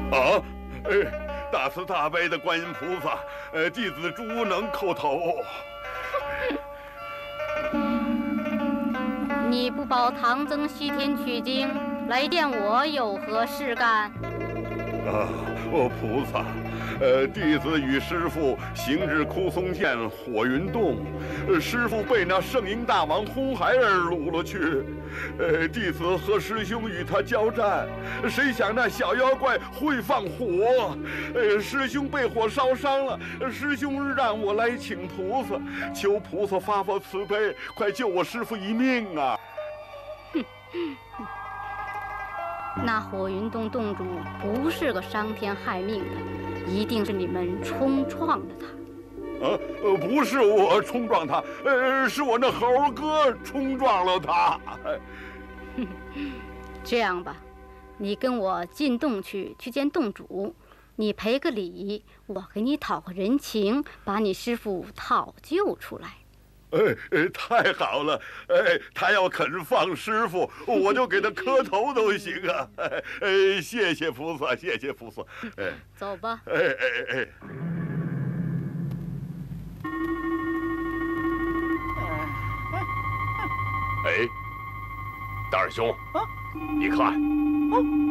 啊，大慈大悲的观音菩萨，弟子朱能叩头。 你不保唐僧西天取经，来见我有何事干？ 菩萨，弟子与师父行至枯松涧火云洞，师父被那圣婴大王红孩儿掳了去，弟子和师兄与他交战，谁想那小妖怪会放火，师兄被火烧伤了，师兄让我来请菩萨，求菩萨发慈悲，快救我师父一命啊！ 那火云洞洞主不是个伤天害命的，一定是你们冲撞了他。 不是我冲撞他，是我那猴哥冲撞了他。 这样吧，你跟我进洞去见洞主，你赔个礼，我给你讨个人情，把你师父讨救出来。 太好了！他要肯放师傅，我就给他磕头都行啊！谢谢菩萨，谢谢菩萨。 走吧。 大师兄，你看。